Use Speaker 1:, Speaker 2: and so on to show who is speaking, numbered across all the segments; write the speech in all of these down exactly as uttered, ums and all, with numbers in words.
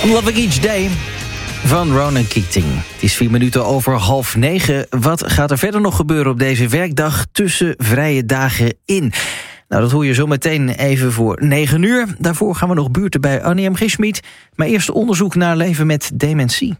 Speaker 1: Loving Each Day van Ronan Keating. Het is vier minuten over half negen. Wat gaat er verder nog gebeuren op deze werkdag tussen vrije dagen in? Nou, dat hoor je zo meteen even voor negen uur. Daarvoor gaan we nog buurten bij Annie M. G. Schmid. Maar eerst onderzoek naar leven met dementie.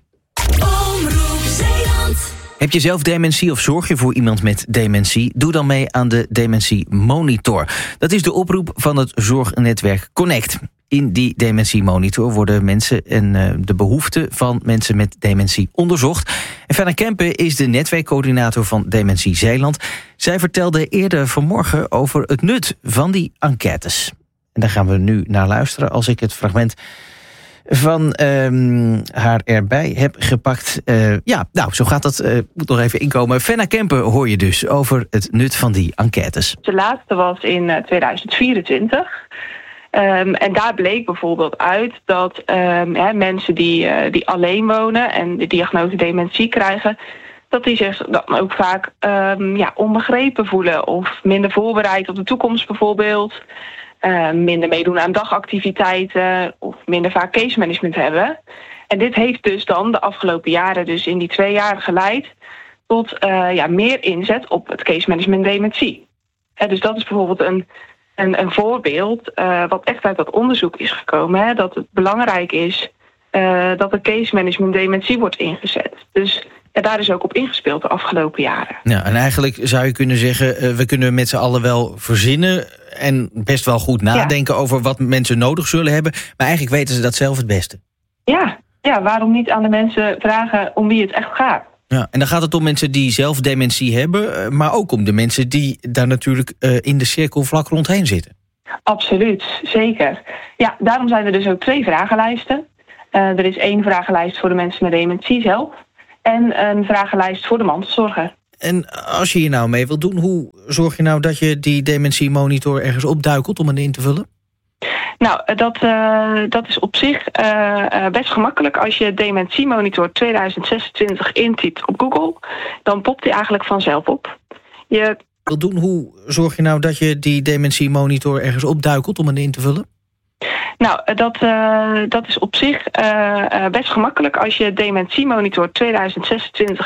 Speaker 1: Heb je zelf dementie of zorg je voor iemand met dementie? Doe dan mee aan de Dementie Monitor. Dat is de oproep van het zorgnetwerk Connect. In die Dementie Monitor worden mensen en uh, de behoeften van mensen met dementie onderzocht. En Fenna Kempen is de netwerkcoördinator van Dementie Zeeland. Zij vertelde eerder vanmorgen over het nut van die enquêtes. En daar gaan we nu naar luisteren als ik het fragment van um, haar erbij heb gepakt. Uh, ja, nou, zo gaat dat. Uh, moet nog even inkomen. Fenna Kempen hoor je dus over het nut van die enquêtes.
Speaker 2: De laatste was in uh, tweeduizend vierentwintig. Um, en daar bleek bijvoorbeeld uit dat um, hè, mensen die, uh, die alleen wonen en de diagnose dementie krijgen, dat die zich dan ook vaak um, ja, onbegrepen voelen of minder voorbereid op de toekomst bijvoorbeeld. Uh, minder meedoen aan dagactiviteiten of minder vaak case management hebben. En dit heeft dus dan de afgelopen jaren, dus in die twee jaar geleid tot uh, ja, meer inzet op het case management dementie. Hè, dus dat is bijvoorbeeld een, een, een voorbeeld uh, wat echt uit dat onderzoek is gekomen. Hè, dat het belangrijk is uh, dat het case management dementie wordt ingezet. Dus ja, daar is ook op ingespeeld de afgelopen jaren.
Speaker 1: Ja, en eigenlijk zou je kunnen zeggen, uh, we kunnen met z'n allen wel verzinnen en best wel goed nadenken ja. over wat mensen nodig zullen hebben. Maar eigenlijk weten ze dat zelf het beste.
Speaker 2: Ja, ja, waarom niet aan de mensen vragen om wie het echt gaat?
Speaker 1: Ja, en dan gaat het om mensen die zelf dementie hebben, maar ook om de mensen die daar natuurlijk uh, in de cirkel vlak rondheen zitten.
Speaker 2: Absoluut, zeker. Ja, daarom zijn er dus ook twee vragenlijsten. Uh, er is één vragenlijst voor de mensen met dementie zelf en een vragenlijst voor de mantelzorger.
Speaker 1: En als je hier nou mee wilt doen, hoe zorg je nou dat je die Dementie Monitor ergens opduikelt om hem in te vullen?
Speaker 2: Nou, dat, uh, dat is op zich uh, uh, best gemakkelijk. Als je Dementie Monitor tweeduizend zesentwintig intypt op Google, dan popt hij eigenlijk vanzelf op. Je
Speaker 1: wilt doen, hoe zorg je nou dat je die Dementie Monitor ergens opduikelt om hem in te vullen?
Speaker 2: Nou, dat, uh, dat is op zich uh, uh, best gemakkelijk. Als je Dementie Monitor tweeduizend zesentwintig